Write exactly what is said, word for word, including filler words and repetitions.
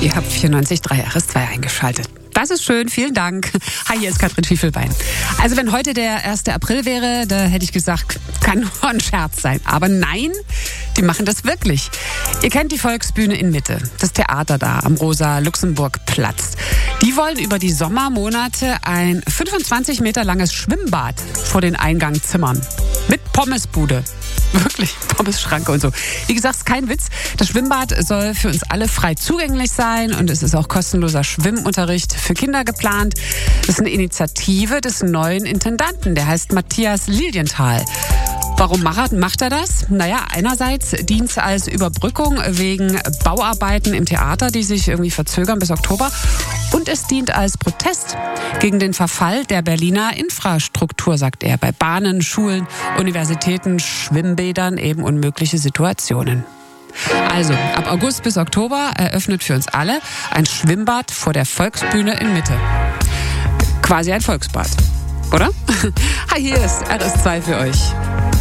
Ihr habt vierundneunzig Komma drei R S zwei eingeschaltet. Das ist schön, vielen Dank. Hi, hier ist Katrin Schiefelbein. Also wenn heute der erste April wäre, da hätte ich gesagt, kann nur ein Scherz sein. Aber nein, die machen das wirklich. Ihr kennt die Volksbühne in Mitte, das Theater da am Rosa-Luxemburg-Platz. Die wollen über die Sommermonate ein fünfundzwanzig Meter langes Schwimmbad vor den Eingang zimmern. Mit Pommesbude. Wirklich, Pommesschranke und so. Wie gesagt, ist kein Witz. Das Schwimmbad soll für uns alle frei zugänglich sein und es ist auch kostenloser Schwimmunterricht für Kinder geplant. Das ist eine Initiative des neuen Intendanten, der heißt Matthias Lilienthal. Warum macht er das? Naja, einerseits dient es als Überbrückung wegen Bauarbeiten im Theater, die sich irgendwie verzögern bis Oktober. Und es dient als Protest gegen den Verfall der Berliner Infrastruktur, sagt er. Bei Bahnen, Schulen, Universitäten, Schwimmbädern eben unmögliche Situationen. Also, ab August bis Oktober eröffnet für uns alle ein Schwimmbad vor der Volksbühne in Mitte. Quasi ein Volksbad, oder? Hi, hier ist R S zwei für euch.